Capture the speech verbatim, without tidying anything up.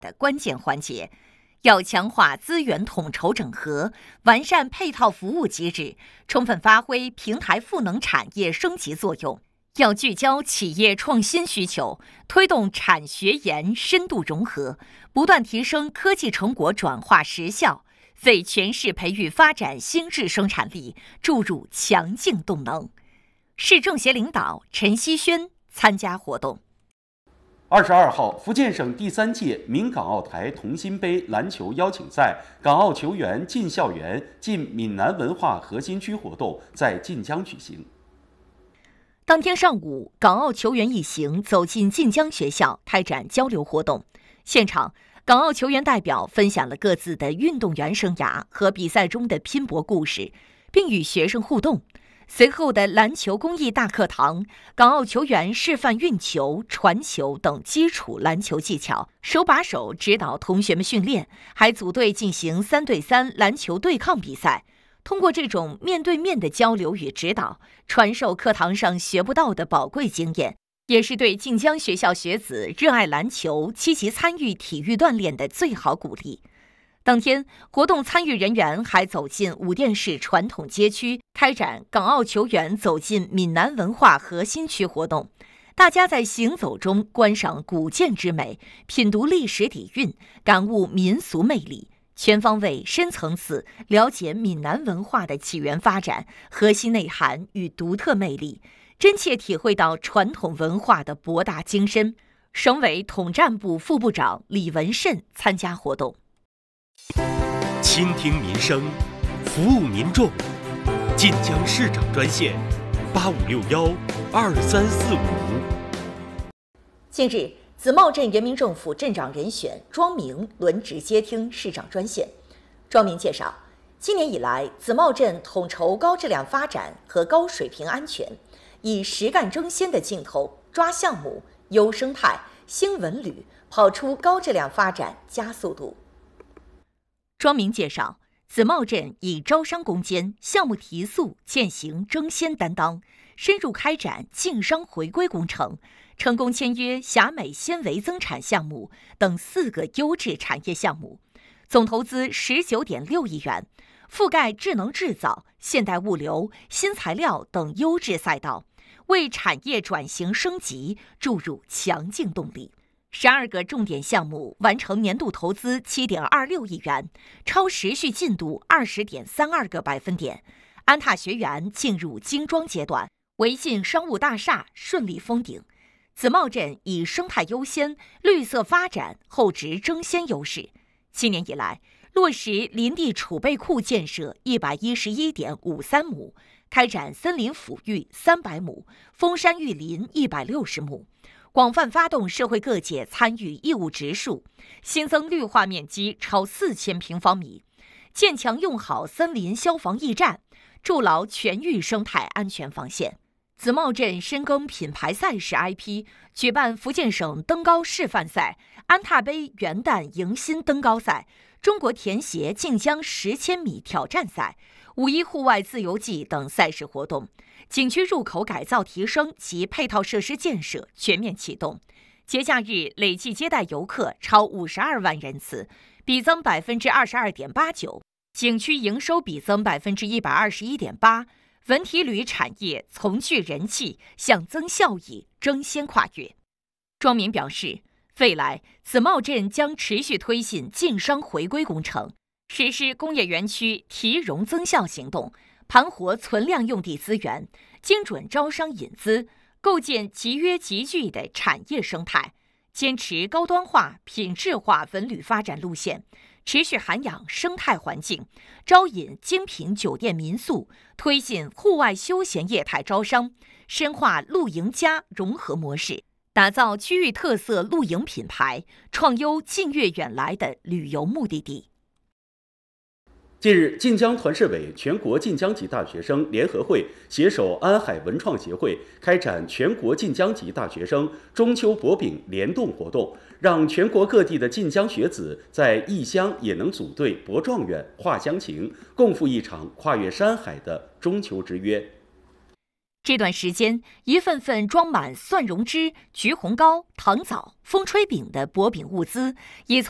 的关键环节。要强化资源统筹整合，完善配套服务机制，充分发挥平台赋能产业升级作用。要聚焦企业创新需求，推动产学研深度融合，不断提升科技成果转化实效，为全市培育发展新质生产力注入强劲动能。市政协领导陈锡轩参加活动。 二十二号，福建省第三届闽港澳台同心杯篮球邀请赛港澳球员进校园进闽南文化核心区活动在晋江举行。 当天上午，港澳球员一行走进晋江学校开展交流活动。现场，港澳球员代表分享了各自的运动员生涯和比赛中的拼搏故事，并与学生互动。随后的篮球公益大课堂，港澳球员示范运球、传球等基础篮球技巧，手把手指导同学们训练，还组队进行三对三篮球对抗比赛。通过这种面对面的交流与指导，传授课堂上学不到的宝贵经验，也是对晋江学校学子热爱篮球、积极参与体育锻炼的最好鼓励。当天，活动参与人员还走进武店市传统街区，开展港澳球员走进闽南文化核心区活动。大家在行走中观赏古建之美，品读历史底蕴，感悟民俗魅力，全方位、深层次了解闽南文化的起源发展、核心内涵与独特魅力，真切体会到传统文化的博大精深。省委统战部副部长李文慎参加活动。 倾听民生，服务民众。晋江市长专线：八五六幺二三四五。 近日，紫茂镇原民政府镇长人选庄明轮值接听市长专线。庄明介绍，今年以来，紫茂镇统筹高质量发展和高水平安全，以实干争先的劲头抓项目、优生态、兴文旅，跑出高质量发展加速度。庄明介绍，紫茂镇以招商攻坚、项目提速践行争先担当，深入开展晋商回归工程，成功签约霞美纤维增产项目等四个优质产业项目，总投资十九点六亿元，覆盖智能制造、现代物流、新材料等优质赛道，为产业转型升级注入强劲动力。十二个重点项目完成年度投资七点二六亿元，超时序进度二十点三二个百分点。安踏学园进入精装阶段，维信商务大厦顺利封顶。紫茂镇以生态优先、绿色发展、厚植争先优势。今年以来，落实林地储备库建设一百一十一点五三亩，开展森林抚育三百亩，封山育林一百六十亩。广泛发动社会各界参与义务植树，新增绿化面积超四千平方米，建强用好森林消防驿站，筑牢全域生态安全防线。紫茂镇深耕品牌赛事 I P， 举办福建省登高示范赛、安踏杯元旦迎新登高赛、中国田协晋江十千米挑战赛、五一户外自由季等赛事活动。景区入口改造提升及配套设施建设全面启动，节假日累计接待游客超五十二万人次，比增百分之二十二点八九，景区营收比增百分之一百二十一点八，文体旅产业从聚人气向增效益争先跨越。庄明表示，未来紫茂镇将持续推进晋商回归工程，实施工业园区提融增效行动，盘活存量用地资源，精准招商引资，构建集约集聚的产业生态，坚持高端化、品质化文旅发展路线，持续涵养生态环境，招引精品酒店民宿，推进户外休闲业态招商，深化露营加融合模式，打造区域特色露营品牌，创优近悦远来的旅游目的地。 近日，晋江团市委全国晋江籍大学生联合会携手安海文创协会开展全国晋江籍大学生中秋博饼联动活动，让全国各地的晋江学子在异乡也能组队博状元、话乡情，共赴一场跨越山海的中秋之约。 这段时间，一份份装满蒜蓉汁、橘红糕、糖枣、风吹饼的薄饼物资，也从